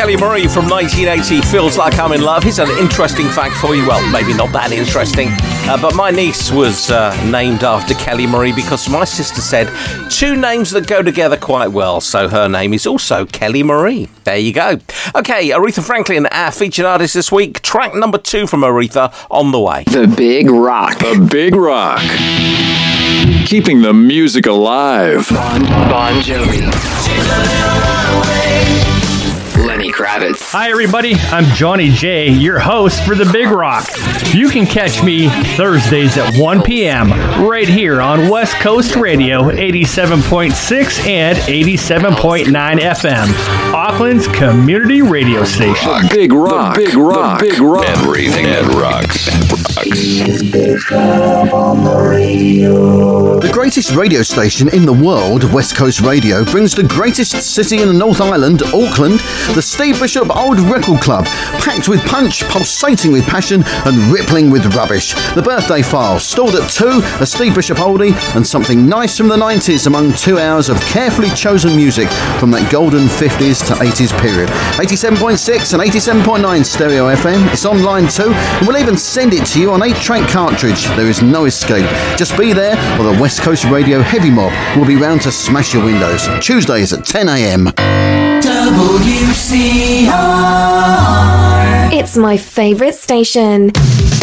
Kelly Marie from 1980, Feels Like I'm in Love. Here's an interesting fact for you. Well, maybe not that interesting, but my niece was named after Kelly Marie because my sister said two names that go together quite well, so her name is also Kelly Marie. There you go. Okay, Aretha Franklin, our featured artist this week. Track number 2 from Aretha on the way. The Big Rock. The Big Rock. Keeping the music alive. Bon Jovi. Lenny Kravitz. Hi everybody, I'm Johnny J, your host for The Big Rock. You can catch me Thursdays at 1 p.m. right here on West Coast Radio 87.6 and 87.9 FM, Auckland's community radio station. Big Rock. The Big Rock. The Big Rock. Everything that rocks. The greatest radio station in the world, West Coast Radio, brings the greatest city in the North Island, Auckland, the Steve Bishop Old Record Club, packed with punch, pulsating with passion and rippling with rubbish. The Birthday File, stored at 2, a Steve Bishop oldie and something nice from the 90s among 2 hours of carefully chosen music from that golden 50s to 80s period. 87.6 and 87.9 stereo FM. It's online too, and we'll even send it to you on 8-track cartridge. There is no escape. Just be there or the West Coast Radio Heavy Mob will be round to smash your windows. Tuesdays at 10 a.m. WCR. It's my favourite station.